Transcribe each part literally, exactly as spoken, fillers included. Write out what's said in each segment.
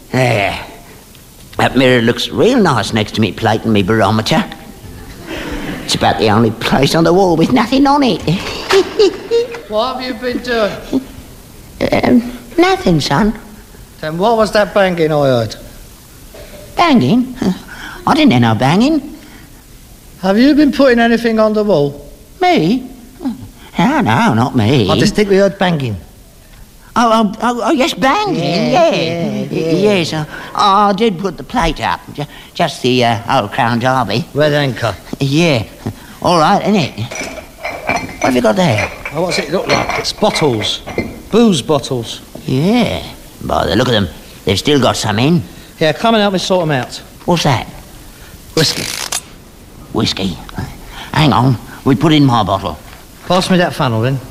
There. That mirror looks real nice next to me plate and me barometer. It's about the only place on the wall with nothing on it. What have you been doing? Um, nothing, son. Then what was that banging I heard? Banging? I didn't hear no banging. Have you been putting anything on the wall? Me? No, no, not me. I distinctly heard banging. Oh, oh, oh, oh yes, banging, Yeah, yeah. yeah, yeah. Yes, uh, I did put the plate up. Ju- Just the uh, old Crown Derby. Red anchor. Yeah. All right, innit? What have you got there? Oh, what's it look like? It's bottles. Booze bottles. Yeah. By the look of them, they've still got some in. Yeah, come and help me sort them out. What's that? Whiskey. Whiskey. Hang on. We put in my bottle. Pass me that funnel, then.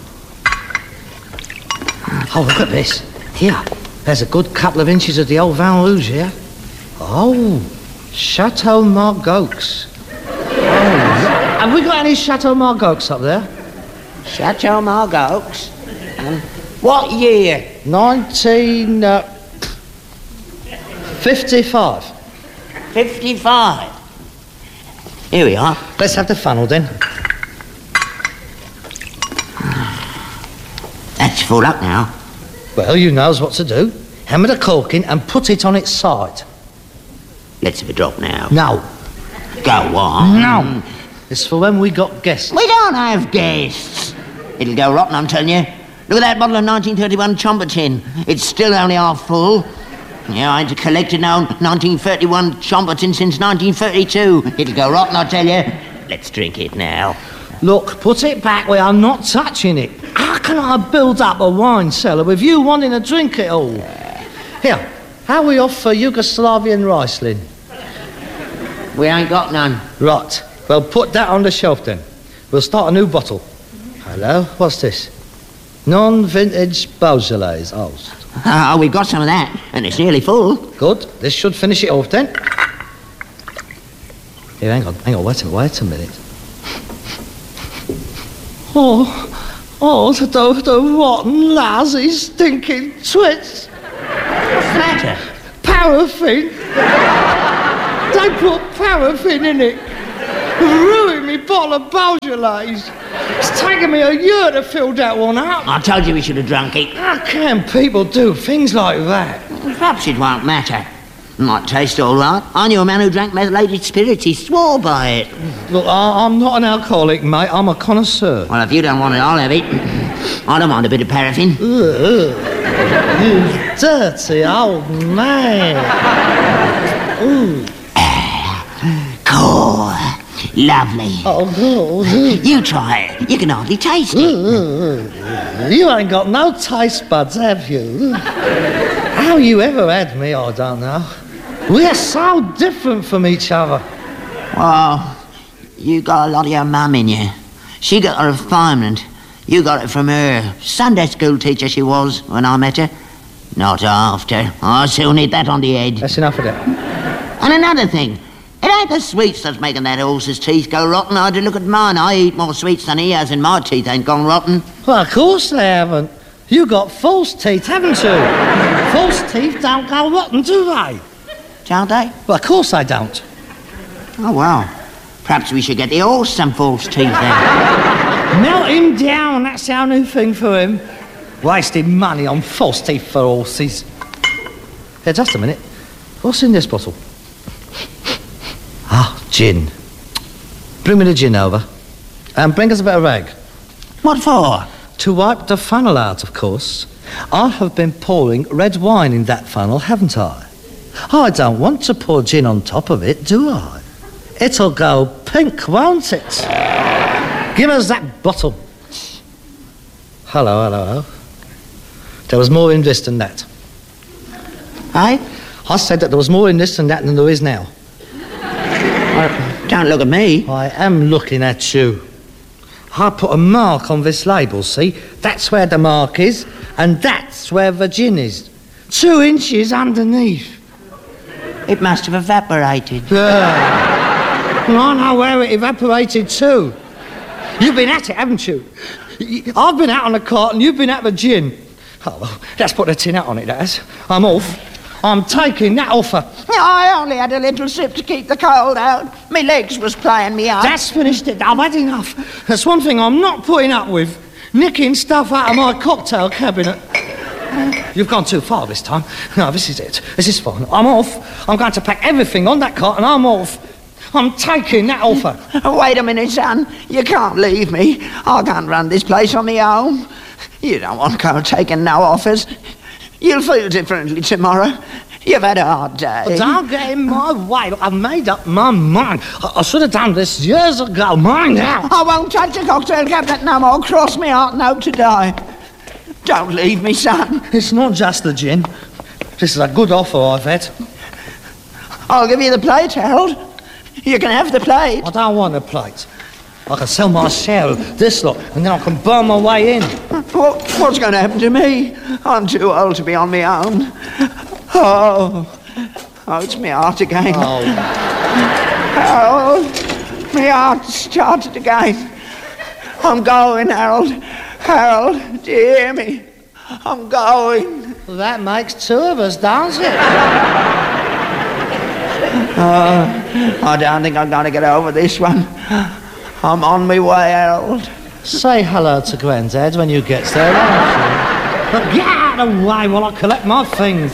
Oh, look at this. Here. There's a good couple of inches of the old Vin Rouge here. Oh, Chateau Margaux. Oh, have we got any Chateau Margaux up there? Chateau Margaux. Um, what year? Nineteen uh, fifty-five. Fifty-five. Here we are. Let's have the funnel then. That's full up now. Well, you knows what to do. Hammer the cork in and put it on its side. Let's have a drop now. No. Go on. No. It's for when we got guests. We don't have guests. It'll go rotten, I'm telling you. Look at that bottle of nineteen thirty-one Chambertin. It's still only half full. Yeah, I ain't collected no nineteen thirty-one Chambertin since nineteen thirty-two. It'll go rotten, I tell you. Let's drink it now. Look, put it back where I'm not touching it. How can I build up a wine cellar with you wanting to drink it all? Here, how are we off for Yugoslavian Riesling? We ain't got none. Right. Well, put that on the shelf then. We'll start a new bottle. Hello, what's this? Non-vintage Beaujolais. Oh, Oh, we've got some of that, and it's nearly full. good. This should finish it off then. Here, hang on, hang on, wait a, wait a minute. Oh, oh, the, the, the rotten, lousy, stinking twits. What's the matter? Paraffin. They put paraffin in it. Ruined me bottle of Beaujolais. It's taken me a year to fill that one up. I told you we should have drunk it. How can people do things like that? Perhaps it won't matter. Might taste all right. I knew a man who drank methylated spirits. He swore by it. Look, I, I'm not an alcoholic, mate. I'm a connoisseur. Well, if you don't want it, I'll have it. I don't mind a bit of paraffin. Ugh. You dirty old man. Ooh. Cool. Lovely. Oh, God. You try it. You can hardly taste it. You ain't got no taste buds, have you? How you ever had me, I don't know. We're so different from each other. Well, you got a lot of your mum in you. She got a refinement. You got it from her. Sunday school teacher she was when I met her. Not after. I soon hit that on the head. That's enough of that. And another thing. It ain't the sweets that's making that horse's teeth go rotten. I had to look at mine. I eat more sweets than he has, and my teeth ain't gone rotten. Well, of course they haven't. You got false teeth, haven't you? False teeth don't go rotten, do they? Don't they? Well, of course they don't. Oh, well. Perhaps we should get the horse some false teeth then. Melt him down, that's the only thing for him. Wasting money on false teeth for horses. Here, just a minute. What's in this bottle? Ah, gin. Bring me the gin over. And bring us a bit of rag. What for? To wipe the funnel out, of course. I have been pouring red wine in that funnel, haven't I? I don't want to pour gin on top of it, do I? It'll go pink, won't it? Give us that bottle. Hello, hello, hello. There was more in this than that. Eh? I said that there was more in this than that than there is now. Well, don't look at me. I am looking at you. I put a mark on this label, see? That's where the mark is, and that's where the gin is. Two inches underneath. It must have evaporated. Yeah. Well, I know where it evaporated too. You've been at it, haven't you? I've been out on the cart and you've been at the gin. Oh, well, let's put the tin out on it, that is. I'm off. I'm taking that offer. I only had a little sip to keep the cold out. My legs was playing me up. That's finished it. I've had enough. That's one thing I'm not putting up with. Nicking stuff out of my cocktail cabinet. You've gone too far this time. No, this is it. This is fine. I'm off. I'm going to pack everything on that cart and I'm off. I'm taking that offer. Wait a minute, son. You can't leave me. I can't run this place on my own. You don't want to go taking no offers. You'll feel differently tomorrow. You've had a hard day. But don't get in my way. I've made up my mind. I, I should have done this years ago. Mind out. I won't touch a cocktail cabinet no more. Cross me heart and hope to die. Don't leave me, son. It's not just the gin. This is a good offer I've had. I'll give you the plate, Harold. You can have the plate. I don't want a plate. I can sell my share of this lot, and then I can burn my way in. What, what's going to happen to me? I'm too old to be on my own. Oh, oh, it's my heart again. Oh. Harold, my heart started again. I'm going, Harold. Harold, do you hear me? I'm going. Well, that makes two of us, doesn't it? Uh, I don't think I'm going to get over this one. I'm on my way, Harold. Say hello to Grandad when you get there, won't you? But get out of the way while I collect my things.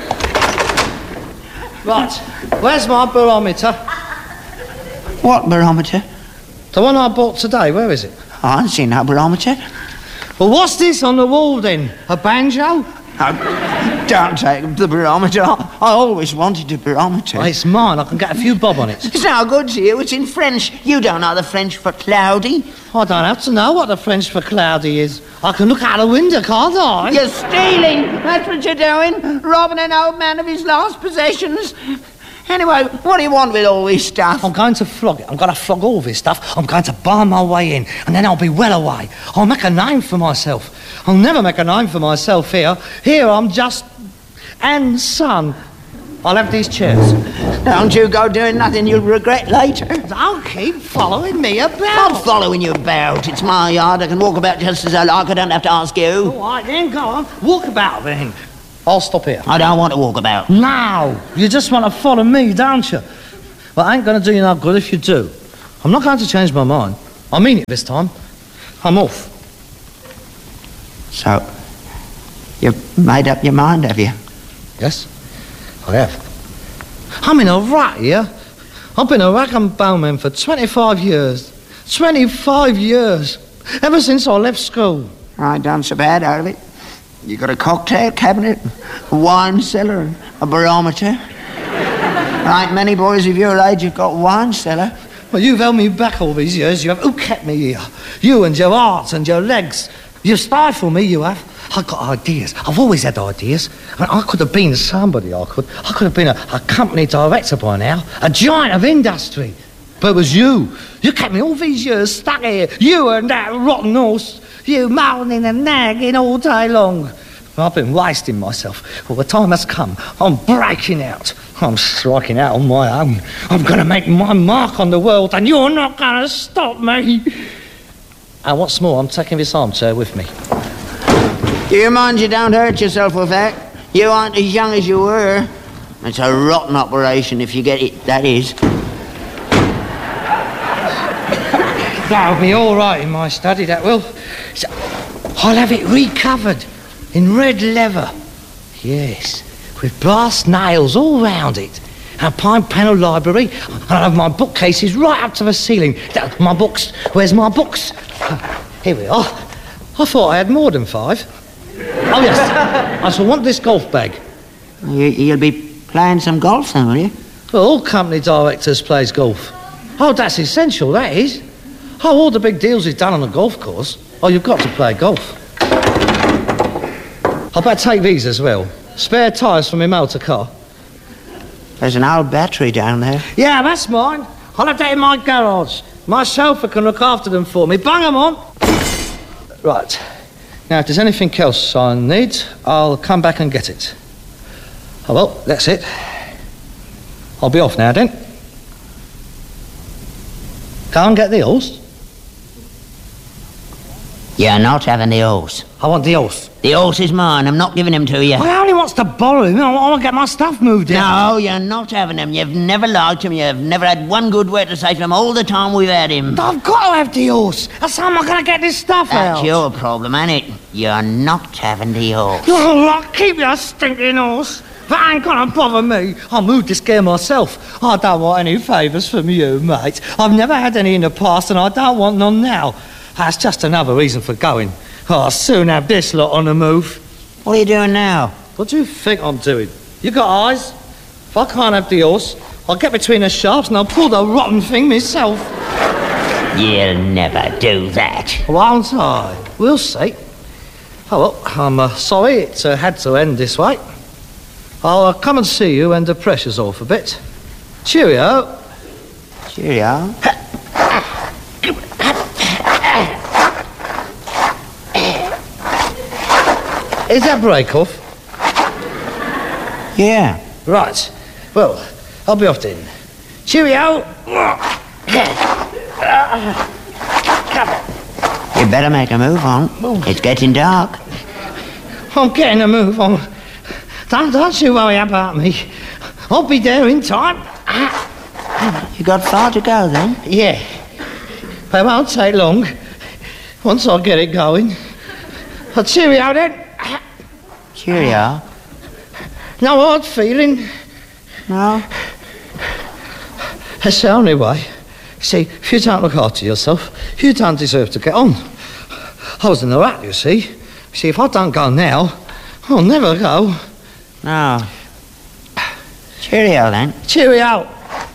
Right, where's my barometer? What barometer? The one I bought today, where is it? I haven't seen no barometer. Well, what's this on the wall then? A banjo? Oh, don't take the barometer. I, I always wanted a barometer. Well, it's mine. I can get a few bob on it. It's no good to you. It's in French. You don't know the French for cloudy. I don't have to know what the French for cloudy is. I can look out the window, can't I? You're stealing. That's what you're doing. Robbing an old man of his last possessions. Anyway, what do you want with all this stuff? I'm going to flog it. I'm going to flog all this stuff. I'm going to buy my way in, and then I'll be well away. I'll make a name for myself. I'll never make a name for myself here. Here I'm just Anne's son. I'll have these chairs. Don't you go doing nothing you'll regret later. Don't keep following me about. I'm following you about. It's my yard. I can walk about just as I like. I don't have to ask you. All right, then, go on. Walk about, then. I'll stop here. I don't want to walk about. No, you just want to follow me, don't you? Well, I ain't going to do you no good if you do. I'm not going to change my mind. I mean it this time. I'm off. So, you've made up your mind, have you? Yes, I have. I'm in a rut here. I've been a rag and bone man for twenty-five years. twenty-five years. Ever since I left school. Right, done so bad out of it. You got a cocktail cabinet, a wine cellar, and a barometer. Right, many boys of your age have got a wine cellar. Well, you've held me back all these years. You have. Who kept me here? You and your arts and your legs. You stifle me, you have. I've got ideas. I've always had ideas. I, mean, I could have been somebody, I could. I could have been a, a company director by now, a giant of industry. But it was you. You kept me all these years stuck here. You and that rotten horse. You moaning and nagging all day long. I've been wasting myself. Well, the time has come. I'm breaking out. I'm striking out on my own. I'm going to make my mark on the world, and you're not going to stop me. And what's more, I'm taking this armchair with me. Do you mind you don't hurt yourself with that? You aren't as young as you were. It's a rotten operation if you get it, that is. That'll be all right in my study, that will. So, I'll have it recovered in red leather. Yes, with brass nails all round it. And a pine panel library. And I'll have my bookcases right up to the ceiling. My books. Where's my books? Here we are. I thought I had more than five. Oh, yes. I shall want this golf bag. You, you'll be playing some golf then, will you? Well, all company directors plays golf. Oh, that's essential, that is. Oh, all the big deals is done on a golf course. Oh, you've got to play golf. I better take these as well. Spare tyres for my motor car. There's an old battery down there. Yeah, that's mine. I'll have that in my garage. My chauffeur can look after them for me. Bung them on. Right. Now, if there's anything else I need, I'll come back and get it. Oh, well, that's it. I'll be off now, then. Go and get the horse. You're not having the horse. I want the horse. The horse is mine. I'm not giving him to you. I only wants to borrow him. I want to get my stuff moved in. No, you're not having him. You've never liked him. You've never had one good word to say for him all the time we've had him. I've got to have the horse. That's how am I going to get this stuff That's out? your problem, ain't it? You're not having the horse. You're a lot. Keep your stinking horse. That ain't gonna bother me. I'll move this gear myself. I don't want any favours from you, mate. I've never had any in the past and I don't want none now. That's just another reason for going. I'll soon have this lot on the move. What are you doing now? What do you think I'm doing? You got eyes? If I can't have the horse, I'll get between the shafts and I'll pull the rotten thing myself. You'll never do that. Won't I? We'll see. Oh, well, I'm uh, sorry it uh, had to end this way. I'll uh, come and see you when the pressure's off a bit. Cheerio. Cheerio. Is that break off? Yeah. Right. Well, I'll be off then. Cheerio. You better make a move on. It's getting dark. I'm getting a move on. Don't, don't you worry about me. I'll be there in time. You got far to go then? Yeah. But it won't take long. Once I get it going. Well, cheerio then. Cheerio. No hard feeling. No? That's the only way. See, if you don't look after yourself, you don't deserve to get on. I was in the rat, you see. See, if I don't go now, I'll never go. No. Cheerio then. Cheerio.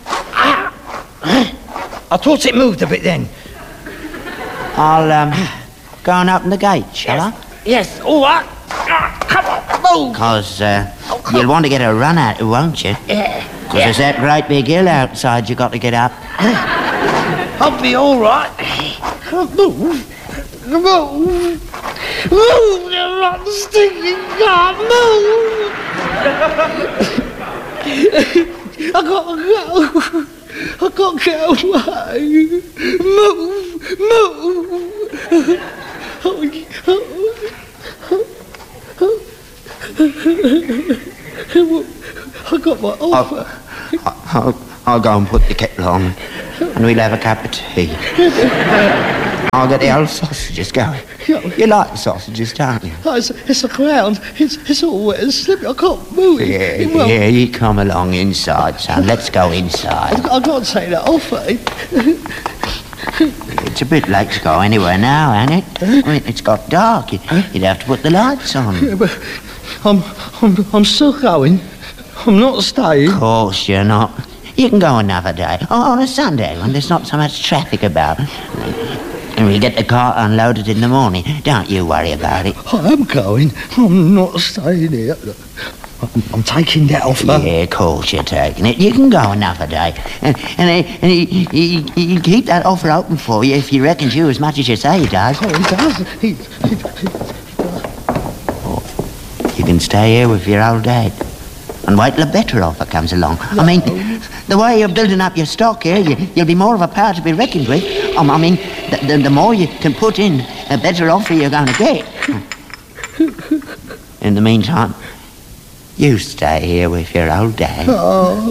I thought it moved a bit then. I'll um, go and open the gate, shall I? Yes, all right. Come on, move. Because uh, you'll want to get a run at it, won't you? Yeah. Because there's that great big hill outside you got to get up. I'll be all right. Move. Move. Move, you rotten stinking god, move. I gotta go. I gotta get away. Move, move. I got my offer. I'll, I'll, I'll go and put the kettle on and we'll have a cup of tea. I'll get the old sausages going. You like sausages, don't you? Oh, it's, it's the ground. It's, it's all wet and slippery. I can't move it. Yeah, It won't- yeah, you come along inside, son. Let's go inside. I can't take that off, eh? It's a bit late to go anywhere now, ain't it? I mean, it's got dark. You- You'd have to put the lights on. Yeah, but I'm, I'm, I'm still going. I'm not staying. Of course you're not. You can go another day. Oh, on a Sunday when there's not so much traffic about. And we'll get the car unloaded in the morning. Don't you worry about it. I am going. I'm not staying here. I'm, I'm taking that offer. Yeah, of course you're taking it. You can go another day. And, and, uh, and he, he, he'll keep that offer open for you if he reckons you as much as you say he does. Oh, he does. He, he, he, You can stay here with your old dad and wait till a better offer comes along. I mean, the way you're building up your stock here, you, you'll be more of a power to be reckoned with. Um, I mean, the, the, the more you can put in, the better offer you're going to get. In the meantime, you stay here with your old dad. oh.